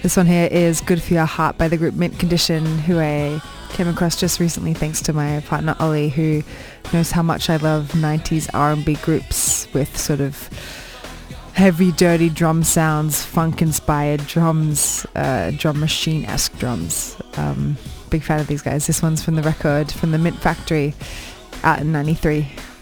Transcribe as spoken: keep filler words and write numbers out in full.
This one here is Good For Your Heart by the group Mint Condition, who I came across just recently thanks to my partner Ollie, who knows how much I love nineties R and B groups with sort of heavy, dirty drum sounds, funk-inspired drums, uh, drum machine-esque drums. Um, big fan of these guys. This one's from the record from the Mint Factory out in ninety-three.